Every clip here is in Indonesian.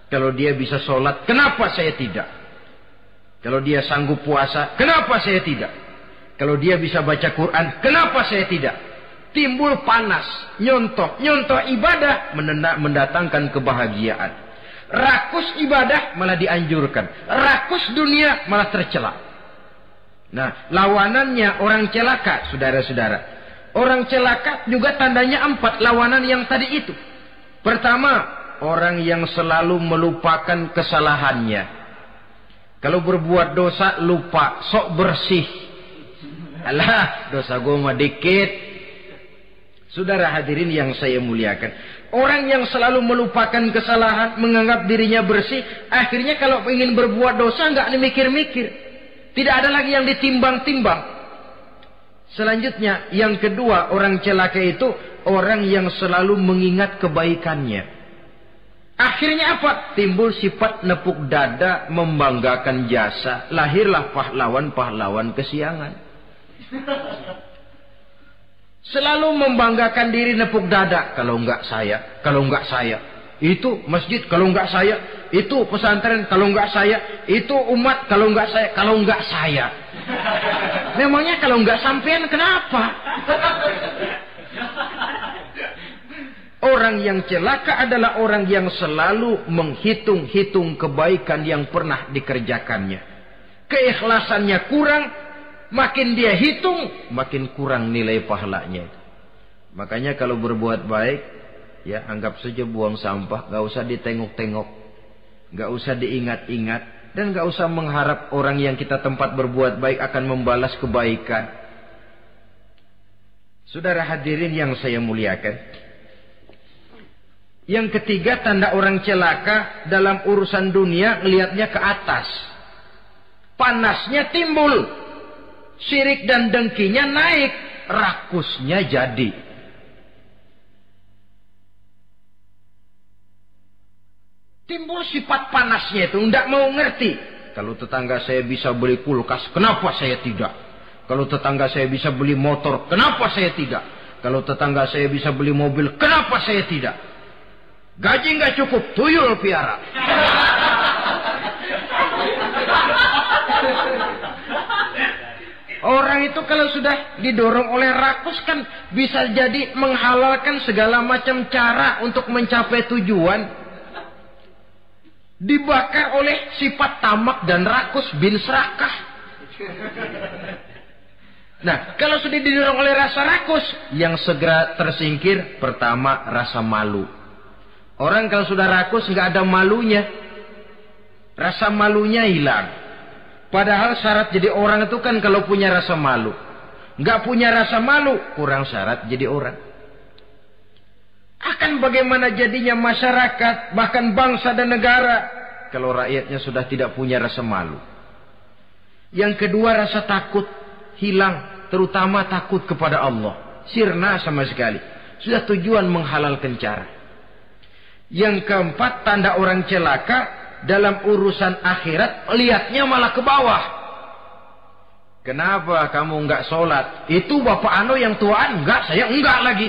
Kalau dia bisa sholat, kenapa saya tidak? Kalau dia sanggup puasa, kenapa saya tidak? Kalau dia bisa baca Quran, kenapa saya tidak? Timbul panas, nyontoh ibadah mendatangkan kebahagiaan. Rakus ibadah malah dianjurkan. Rakus dunia malah tercela. Nah, lawanannya orang celaka, saudara-saudara. Orang celaka juga tandanya 4 lawanan yang tadi itu. Pertama, orang yang selalu melupakan kesalahannya. Kalau berbuat dosa, lupa, sok bersih. Alah, dosa gue mah dikit. Saudara hadirin yang saya muliakan, orang yang selalu melupakan kesalahan, menganggap dirinya bersih, akhirnya kalau ingin berbuat dosa nggak mikir-mikir, tidak ada lagi yang ditimbang-timbang. Selanjutnya, yang kedua, orang celaka itu orang yang selalu mengingat kebaikannya. Akhirnya apa? Timbul sifat nepuk dada, membanggakan jasa, lahirlah pahlawan-pahlawan kesiangan. Selalu membanggakan diri, nepuk dada. Kalau enggak saya. Itu masjid, kalau enggak saya. Itu pesantren, kalau enggak saya. Itu umat, kalau enggak saya. Memangnya kalau enggak sampean kenapa? Orang yang celaka adalah orang yang selalu menghitung-hitung kebaikan yang pernah dikerjakannya. Keikhlasannya kurang. Makin dia hitung, makin kurang nilai pahalanya. Makanya kalau berbuat baik, ya anggap saja buang sampah, gak usah ditengok-tengok, gak usah diingat-ingat, dan gak usah mengharap orang yang kita tempat berbuat baik akan membalas kebaikan. Saudara hadirin yang saya muliakan, yang ketiga tanda orang celaka dalam urusan dunia, ngelihatnya ke atas, panasnya timbul. Syirik dan dengkinya naik, rakusnya jadi. Timbul sifat panasnya itu, tidak mau ngerti. Kalau tetangga saya bisa beli kulkas, kenapa saya tidak? Kalau tetangga saya bisa beli motor, kenapa saya tidak? Kalau tetangga saya bisa beli mobil, kenapa saya tidak? Gaji nggak cukup, tuyul piara. Orang itu kalau sudah didorong oleh rakus kan bisa jadi menghalalkan segala macam cara untuk mencapai tujuan. Dibakar oleh sifat tamak dan rakus bin serakah. Nah, kalau sudah didorong oleh rasa rakus, yang segera tersingkir pertama rasa malu. Orang kalau sudah rakus nggak ada malunya, rasa malunya hilang. Padahal syarat jadi orang itu kan kalau punya rasa malu. Nggak punya rasa malu, kurang syarat jadi orang. Akan bagaimana jadinya masyarakat, bahkan bangsa dan negara, kalau rakyatnya sudah tidak punya rasa malu. Yang kedua, rasa takut hilang, terutama takut kepada Allah. Sirna sama sekali. Sudah tujuan menghalalkan cara. Yang keempat, tanda orang celaka, dalam urusan akhirat, lihatnya malah ke bawah. Kenapa kamu enggak sholat? Itu bapak anu yang tuaan, enggak, saya enggak lagi.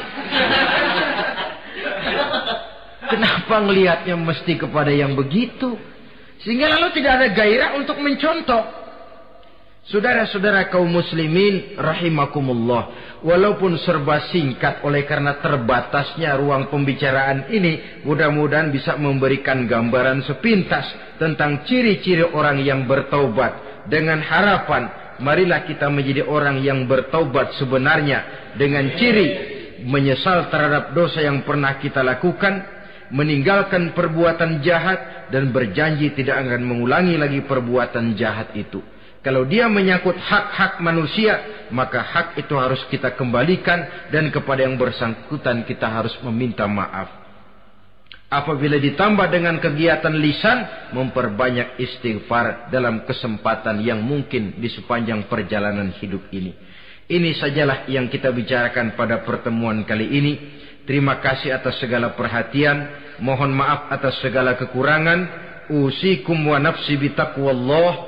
Kenapa ngelihatnya mesti kepada yang begitu? Sehingga lalu tidak ada gairah untuk mencontoh. Saudara-saudara kaum muslimin rahimakumullah, walaupun serba singkat oleh karena terbatasnya ruang pembicaraan ini, mudah-mudahan bisa memberikan gambaran sepintas tentang ciri-ciri orang yang bertaubat. Dengan harapan, marilah kita menjadi orang yang bertaubat sebenarnya, dengan ciri menyesal terhadap dosa yang pernah kita lakukan, meninggalkan perbuatan jahat, dan berjanji tidak akan mengulangi lagi perbuatan jahat itu. Kalau dia menyangkut hak-hak manusia, maka hak itu harus kita kembalikan, dan kepada yang bersangkutan kita harus meminta maaf. Apabila ditambah dengan kegiatan lisan, memperbanyak istighfar dalam kesempatan yang mungkin di sepanjang perjalanan hidup ini. Ini sajalah yang kita bicarakan pada pertemuan kali ini. Terima kasih atas segala perhatian. Mohon maaf atas segala kekurangan. Usikum wa nafsi bitaqwallah.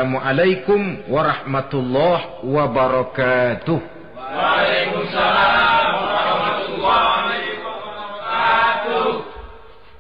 Wassalamualaikum warahmatullahi wabarakatuh. Waalaikumsalam.